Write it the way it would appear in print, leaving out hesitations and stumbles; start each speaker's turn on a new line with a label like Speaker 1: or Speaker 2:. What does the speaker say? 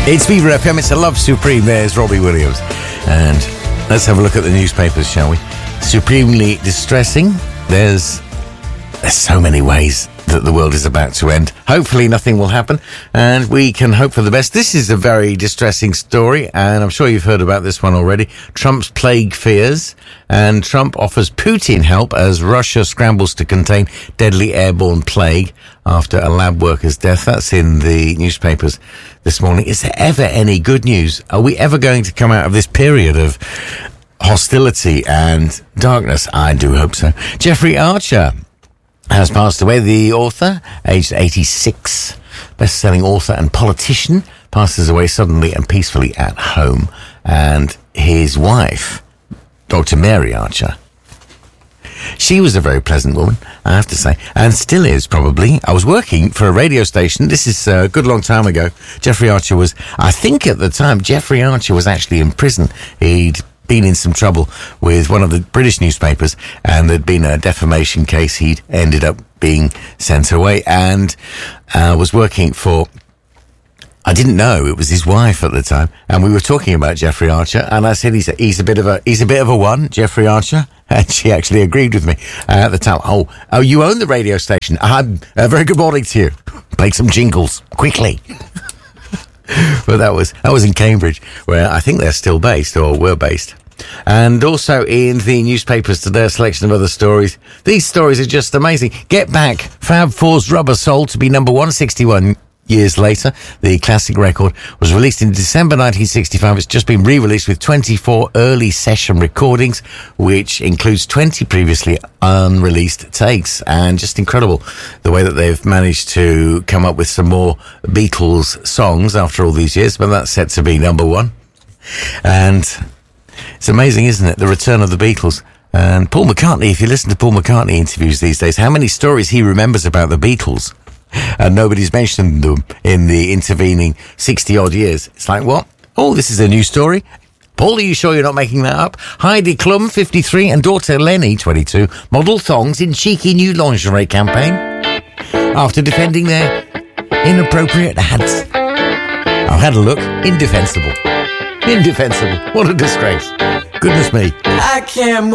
Speaker 1: It's Viva FM, it's a Love Supreme. There's Robbie Williams. And let's have a look at the newspapers, shall we? Supremely distressing. There's so many ways that the world is about to end. Hopefully nothing will happen, and we can hope for the best. This is a very distressing story, and I'm sure you've heard about this one already. Trump's plague fears, and Trump offers Putin help as Russia scrambles to contain deadly airborne plague after a lab worker's death. That's in the newspapers this morning. Is there ever any good news? Are we ever going to come out of this period of hostility and darkness? I do hope so. Jeffrey Archer has passed away. The author, aged 86, best-selling author and politician, passes away suddenly and peacefully at home. And his wife, Dr. Mary Archer, she was a very pleasant woman, I have to say, and still is, probably. I was working for a radio station. This is a good long time ago. Jeffrey Archer was, I think at the time, Jeffrey Archer was actually in prison. He'd been in some trouble with one of the British newspapers, and there'd been a defamation case. He'd ended up being sent away, and was working for, I didn't know it was his wife at the time, and we were talking about Jeffrey Archer, and I said he's a bit of a one, Jeffrey Archer, and she actually agreed with me at the time. Oh, you own the radio station. Very good morning to you. Play some jingles quickly. But that was in Cambridge, where I think they're still based, or were based. And also in the newspapers today, a selection of other stories. These stories are just amazing. Get Back, Fab Four's Rubber Soul to be number 161 years later. The classic record was released in December 1965. It's just been re-released with 24 early session recordings, which includes 20 previously unreleased takes. And just incredible the way that they've managed to come up with some more Beatles songs after all these years. But that's set to be number one. And it's amazing, isn't it? The return of the Beatles. And Paul McCartney, if you listen to Paul McCartney interviews these days, how many stories he remembers about the Beatles, and nobody's mentioned them in the intervening 60-odd years. It's like, what? Oh, this is a new story? Paul, are you sure you're not making that up? Heidi Klum, 53, and daughter Lenny, 22, model thongs in cheeky new lingerie campaign after defending their inappropriate ads. I've had a look. Indefensible. Indefensible. What a disgrace. Goodness me.
Speaker 2: I can't move.